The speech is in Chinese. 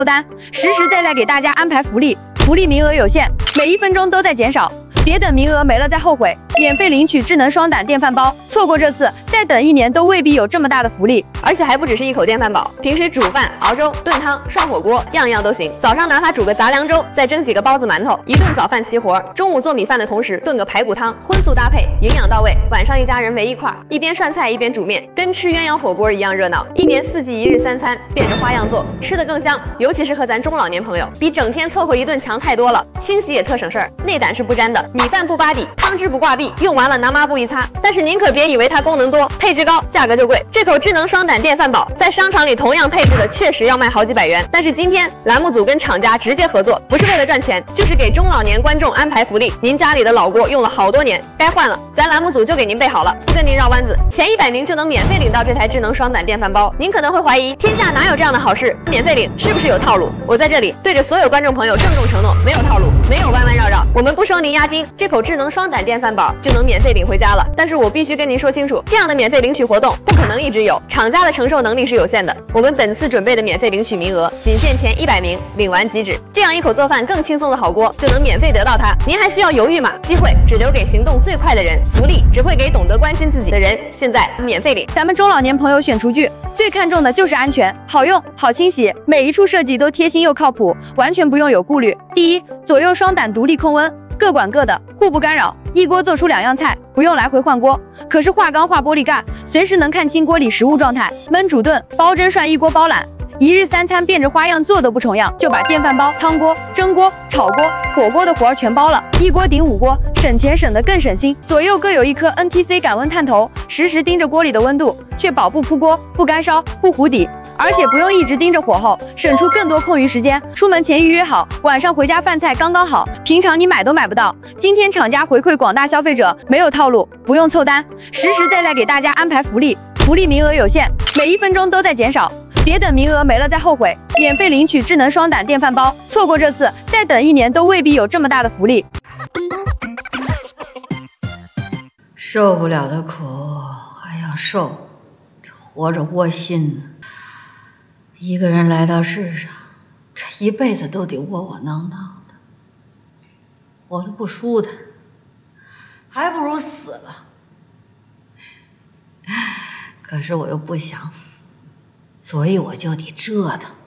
凑单，实实在在给大家安排福利，福利名额有限，每1分钟都在减少，别等名额没了再后悔。免费领取智能双胆电饭煲，错过这次，再等1年都未必有这么大的福利。 而且还不只是一口电饭煲，平时煮饭、熬粥、炖汤、涮火锅，样样都行。早上哪怕煮个杂粮粥，再蒸几个包子馒头，一顿早饭齐活。中午做米饭的同时炖个排骨汤，荤素搭配，营养到位。晚上一家人围一块，一边涮菜一边煮面，跟吃鸳鸯火锅一样热闹。1年4季1日3餐，变着花样做，吃得更香。尤其适合咱中老年朋友，比整天凑合一顿强太多了。清洗也特省事儿，内胆是不粘的，米饭不扒底，汤汁不挂壁，用完了拿抹布一擦。但是您可别以为它功能多，配置高，价格就贵。这口智能双胆电饭煲在商场里同样配置的确实要卖好几百元，但是今天栏目组跟厂家直接合作，不是为了赚钱，就是给中老年观众安排福利。您家里的老锅用了好多年，该换了，咱栏目组就给您备好了，不跟您绕弯子，前100名就能免费领到这台智能双胆电饭煲。您可能会怀疑，天下哪有这样的好事？免费领是不是有套路？我在这里对着所有观众朋友郑重承诺，没有套路，没有弯弯绕绕，我们不收您押金，这口智能双胆电饭煲就能免费领回家了。但是我必须跟您说清楚，这样的免费领取活动不可能一直有，厂家的承受能力是有限的。我们本次准备的免费领取名额仅限前100名，领完即止。这样一口做饭更轻松的好锅就能免费得到它，您还需要犹豫吗？机会只留给行动最快的人，福利只会给懂得关心自己的人。现在免费领。 咱们中老年朋友选厨具最看重的就是安全，好用、好清洗，每一处设计都贴心又靠谱，完全不用有顾虑。第一，左右双胆独立控温，各管各的，互不干扰，一锅做出2样菜，不用来回换锅。可是化钢化玻璃盖，随时能看清锅里食物状态，焖煮炖、煲蒸涮一锅包揽。1日3餐变着花样做都不重样，就把电饭煲、汤锅、蒸锅、炒锅、火锅的活儿全包了，一锅顶5锅，省钱省得更省心。左右各有一颗 NTC 感温探头，实时盯着锅里的温度，确保不扑锅、不干烧、不糊底。而且不用一直盯着火候，省出更多空余时间。出门前预约好，晚上回家饭菜刚刚好，平常你买都买不到。今天厂家回馈广大消费者，没有套路，不用凑单，实实在在给大家安排福利，福利名额有限，每1分钟都在减少，别等名额没了再后悔。免费领取智能双胆电饭煲，错过这次，再等1年都未必有这么大的福利。 受不了的苦还要受，这活着窝心呢。一个人来到世上，这一辈子都得窝窝囊囊的，活得不舒坦，还不如死了。可是我又不想死，所以我就得折腾。